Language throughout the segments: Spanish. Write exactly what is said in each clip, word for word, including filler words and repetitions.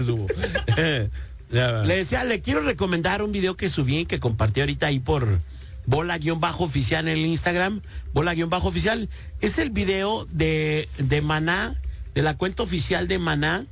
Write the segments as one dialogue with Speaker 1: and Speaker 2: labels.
Speaker 1: Le decía, le quiero recomendar un video que subí y que compartí ahorita ahí por bola-oficial en el Instagram, bola-oficial. Es el video de, de Maná, de la cuenta oficial de Maná,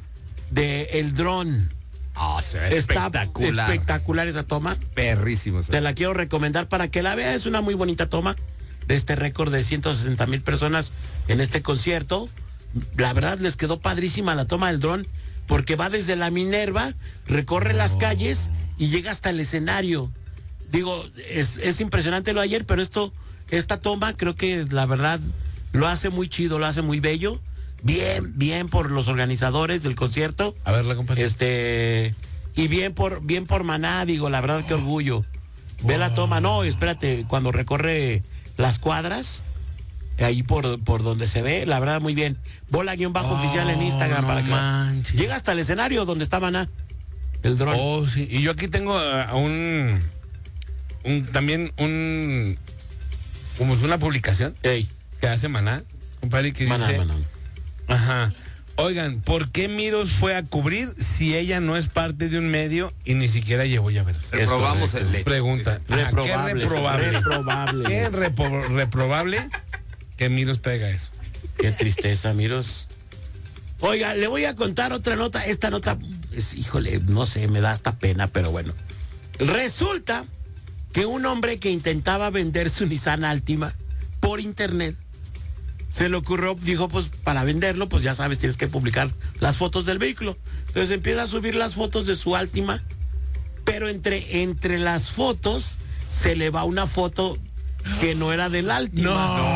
Speaker 1: de el dron.
Speaker 2: Oh, se ve
Speaker 1: Está
Speaker 2: espectacular.
Speaker 1: espectacular esa toma.
Speaker 2: Perrísimo.
Speaker 1: Te la quiero recomendar para que la veas. Es una muy bonita toma de este récord de ciento sesenta mil personas en este concierto. La verdad les quedó padrísima la toma del dron porque va desde la Minerva, recorre las calles y llega hasta el escenario. Digo, es, es impresionante lo de ayer, pero esto, esta toma creo que la verdad lo hace muy chido, lo hace muy bello. Bien, bien por los organizadores del concierto.
Speaker 3: A ver, la compadre.
Speaker 1: Este, y bien por, bien por Maná, digo, la verdad, qué orgullo. Ve la toma, no, espérate, cuando recorre las cuadras, ahí por, por donde se ve, la verdad, muy bien. Bola-oficial en Instagram
Speaker 3: no
Speaker 1: para que
Speaker 3: manches.
Speaker 1: llega hasta el escenario donde está Maná, el dron.
Speaker 3: Oh, sí. Y yo aquí tengo uh, un, un, también un, como es una publicación
Speaker 1: Ey,
Speaker 3: que hace Maná, compadre, que
Speaker 1: Maná,
Speaker 3: dice,
Speaker 1: Maná.
Speaker 3: ajá, oigan, ¿por qué Miros fue a cubrir si ella no es parte de un medio y ni siquiera llevó llaveros?
Speaker 2: Reprobamos
Speaker 1: correcto.
Speaker 2: el leche.
Speaker 3: Pregunta. Ajá,
Speaker 1: Reprobable,
Speaker 3: ¿qué reprobable?
Speaker 1: reprobable.
Speaker 3: ¿Qué repro- reprobable que Miros traiga eso?
Speaker 1: Qué tristeza, Miros. Oiga, le voy a contar otra nota. Esta nota, es, híjole, no sé, me da hasta pena, pero bueno. Resulta que un hombre que intentaba vender su Nissan Altima por internet, se le ocurrió, dijo, pues para venderlo, pues ya sabes, tienes que publicar las fotos del vehículo. Entonces empieza a subir las fotos de su Altima, pero entre, entre las fotos se le va una foto que no era del Altima.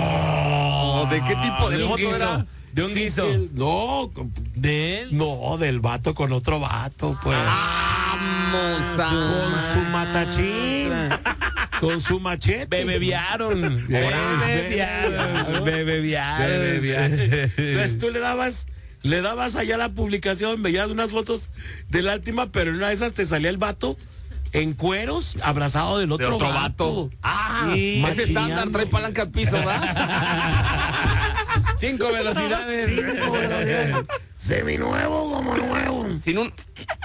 Speaker 3: No.
Speaker 2: ¿De qué tipo de
Speaker 3: ¿De un
Speaker 2: foto
Speaker 3: guiso?
Speaker 2: era?
Speaker 3: ¿De un
Speaker 1: Sí,
Speaker 3: guiso?
Speaker 1: del- no,
Speaker 3: ¿De él?
Speaker 1: no, del vato con otro vato, pues.
Speaker 2: Vamos
Speaker 1: Con su matachín, con su machete.
Speaker 3: Bebeviaron.
Speaker 1: Bebeviaron.
Speaker 3: Bebeviaron.
Speaker 1: Bebeviaron. Entonces tú le dabas, le dabas allá la publicación, veías unas fotos del Altima, pero en una de esas te salía el vato en cueros, abrazado del otro,
Speaker 2: De otro
Speaker 1: vato.
Speaker 2: vato. Ah,
Speaker 1: Sí,
Speaker 2: ese
Speaker 1: machineando.
Speaker 2: estándar trae palanca al piso, ¿verdad?
Speaker 3: Cinco velocidades.
Speaker 1: Cinco velocidades. Seminuevo como nuevo.
Speaker 2: Sin un...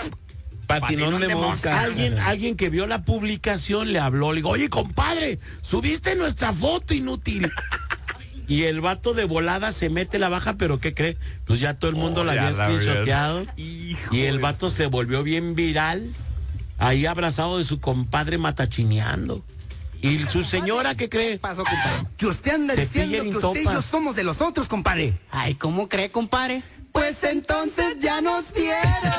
Speaker 3: Patinón de mosca.
Speaker 1: Alguien, alguien que vio la publicación le habló, le digo, oye, compadre, subiste nuestra foto inútil. Y el vato de volada se mete la baja, pero ¿qué cree? Pues ya todo el mundo
Speaker 2: Oh,
Speaker 1: la
Speaker 2: ya
Speaker 1: había
Speaker 2: la
Speaker 1: screenshoteado.
Speaker 2: Hijo
Speaker 1: Y el
Speaker 2: de-
Speaker 1: vato se volvió bien viral, ahí abrazado de su compadre matachineando. Y su señora, ¿qué cree?
Speaker 4: Pasó, compadre. Que usted anda
Speaker 1: Se
Speaker 4: diciendo
Speaker 1: pillan y
Speaker 4: que usted y yo
Speaker 1: topas.
Speaker 4: somos de los otros, compadre.
Speaker 5: Ay, ¿cómo cree, compadre?
Speaker 4: Pues entonces ya nos vieron.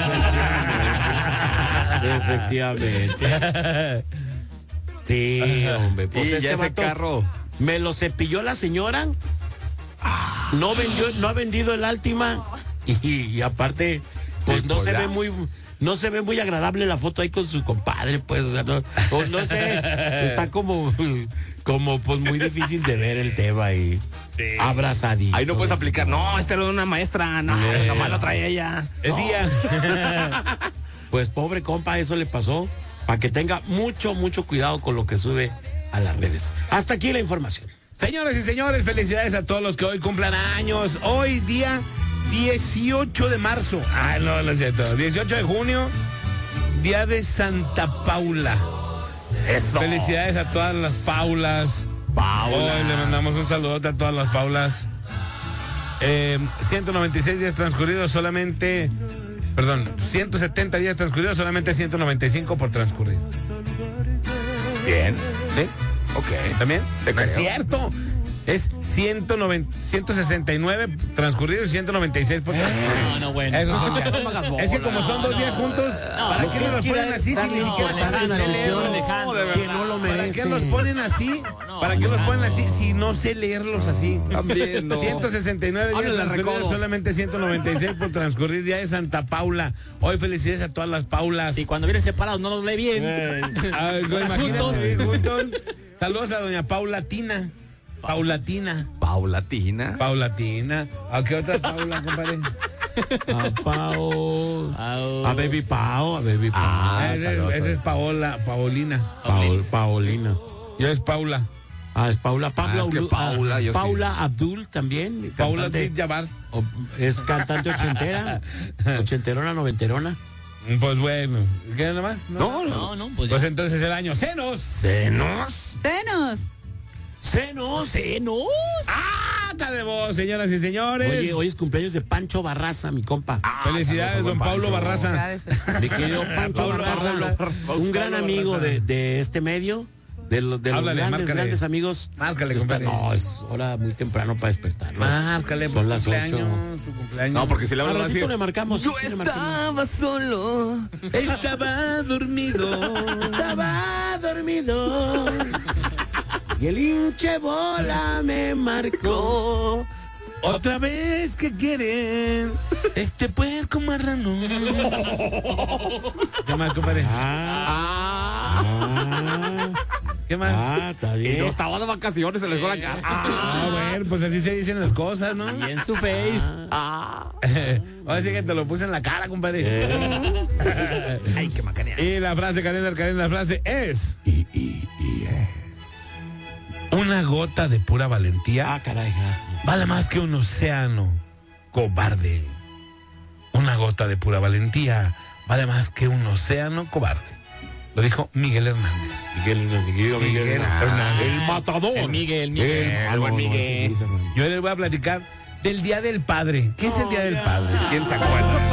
Speaker 1: Efectivamente. Sí, hombre. Pues
Speaker 2: Y
Speaker 1: este
Speaker 2: ya ese
Speaker 1: vato
Speaker 2: carro.
Speaker 1: me lo cepilló la señora. No vendió, no ha vendido el Altima. Y, y aparte, pues
Speaker 2: Sí,
Speaker 1: no
Speaker 2: pues
Speaker 1: se
Speaker 2: ya.
Speaker 1: ve muy, no se ve muy agradable la foto ahí con su compadre, pues, o sea, no, o no sé, está como, como pues muy difícil de ver el tema y abrazadito.
Speaker 2: Ahí no puedes aplicar. No, este era de una maestra. No,
Speaker 1: Eh.
Speaker 2: nomás lo trae ella.
Speaker 3: Decía.
Speaker 1: Pues pobre compa, eso le pasó. Para que tenga mucho, mucho cuidado con lo que sube a las redes. Hasta aquí la información.
Speaker 3: Señores y señores, felicidades a todos los que hoy cumplan años. Hoy día dieciocho de marzo. Ah, no, no es cierto. dieciocho de junio, día de Santa Paula.
Speaker 2: Eso.
Speaker 3: Felicidades a todas las Paulas.
Speaker 2: Paula.
Speaker 3: Hoy le mandamos un saludote a todas las Paulas. Eh, ciento noventa y seis días transcurridos, solamente, perdón, ciento setenta días transcurridos, solamente ciento noventa y cinco por transcurrir.
Speaker 2: Bien.
Speaker 3: ¿Sí?
Speaker 2: Ok.
Speaker 3: ¿También?
Speaker 2: Te
Speaker 3: No es
Speaker 2: creo.
Speaker 3: cierto. Es ciento noventa, ciento sesenta y nueve transcurridos y ciento noventa y seis por transcurridos.
Speaker 5: No, no, bueno.
Speaker 3: Esos son
Speaker 5: No,
Speaker 3: ya.
Speaker 5: no me hagas bola.
Speaker 3: Es que como son dos días juntos, ¿para qué nos los ponen así si ni siquiera saben leerlos?
Speaker 1: Que no lo
Speaker 3: ¿Para
Speaker 1: merece.
Speaker 3: qué los ponen así? ¿Para qué los ponen así si no sé leerlos así?
Speaker 2: También, no.
Speaker 3: ciento sesenta y nueve días
Speaker 2: Háblale al
Speaker 3: transcurridos,
Speaker 2: recodo.
Speaker 3: solamente ciento noventa y seis por transcurrir. Día de Santa Paula. Hoy felicidades a todas las Paulas.
Speaker 5: Y cuando vienen separados no los lee bien.
Speaker 3: Ay, güey,
Speaker 5: Juntos.
Speaker 3: imagínate, juntos. Saludos a doña Paulatina. Paulatina.
Speaker 2: Paulatina.
Speaker 3: Paulatina. ¿A qué otra Paula, compadre?
Speaker 1: A Pao.
Speaker 5: Au.
Speaker 1: A Baby Pao. A Baby Pao.
Speaker 3: Ah, esa,
Speaker 2: saludos.
Speaker 3: esa es Paola, Paolina.
Speaker 1: Paol- Paolina.
Speaker 3: Yo es Paula.
Speaker 1: Ah, es Paula, Paula,
Speaker 2: Ah, es que
Speaker 1: Ulu-
Speaker 2: Paula,
Speaker 1: ah,
Speaker 2: yo sí.
Speaker 1: Paula Abdul también.
Speaker 3: Paula
Speaker 1: cantante-
Speaker 3: Abdul-Jabbar.
Speaker 1: o- es cantante ochentera, ochenterona, noventerona.
Speaker 3: Pues bueno, ¿qué nada más?
Speaker 2: No, no, no, pues,
Speaker 3: Pues
Speaker 2: ya.
Speaker 3: entonces el año senos.
Speaker 1: Senos,
Speaker 6: Senos.
Speaker 1: senos.
Speaker 2: ¡Senos!
Speaker 3: ¡Ata de voz, señoras y señores!
Speaker 1: Oye, hoy es cumpleaños de Pancho Barraza, mi compa.
Speaker 3: Felicidades, don Paulo Barraza.
Speaker 6: Felicidades.
Speaker 1: Mi querido Pancho
Speaker 3: Pablo
Speaker 1: Barraza,
Speaker 3: Barraza.
Speaker 1: un gran
Speaker 3: Pablo
Speaker 1: amigo
Speaker 3: Barraza.
Speaker 1: de, de este medio, de los, de los
Speaker 3: Háblale,
Speaker 1: grandes,
Speaker 3: márcale.
Speaker 1: grandes amigos.
Speaker 3: Márcale,
Speaker 1: Está-
Speaker 3: compadre.
Speaker 1: No, es hora muy temprano para despertar. ¿no?
Speaker 3: Márcale,
Speaker 1: Son
Speaker 3: por
Speaker 1: las
Speaker 3: cumpleaños,
Speaker 1: ocho.
Speaker 3: su cumpleaños.
Speaker 2: No, porque si le
Speaker 1: Al
Speaker 2: hablo así.
Speaker 1: ratito le marcamos.
Speaker 2: Yo
Speaker 1: sí, le marcamos.
Speaker 2: estaba solo.
Speaker 3: Estaba dormido.
Speaker 1: Estaba dormido y el hinche bola me marcó.
Speaker 3: Otra vez que quieren este puerco marrano. ¿Qué más, compadre?
Speaker 1: Ah,
Speaker 3: ¿Qué más?
Speaker 1: ah, está
Speaker 2: Y
Speaker 1: bien.
Speaker 2: yo estaba de vacaciones, se les fue la cara.
Speaker 3: Ah, bueno, pues así se dicen las cosas, ¿no?
Speaker 2: Y en su face. Ah.
Speaker 3: Ahora sí que te lo puse en la cara, compadre.
Speaker 2: Ay, qué macanea.
Speaker 3: Y la frase, cadena, cadena, la frase es. Y, y, y es. Una gota de pura valentía
Speaker 1: Ah, caray. ah.
Speaker 3: vale más que un océano cobarde. Una gota de pura valentía vale más que un océano cobarde. Lo dijo Miguel Hernández.
Speaker 1: Miguel, Miguel, Miguel,
Speaker 3: Miguel Hernández.
Speaker 1: el matador.
Speaker 2: El Miguel, Miguel.
Speaker 1: El-
Speaker 2: El buen
Speaker 1: no, no,
Speaker 2: Miguel.
Speaker 1: ese sí dice, hermano.
Speaker 3: Yo les voy a platicar del Día del Padre. ¿Qué es el Día del Padre?
Speaker 2: ¿Quién se acuerda?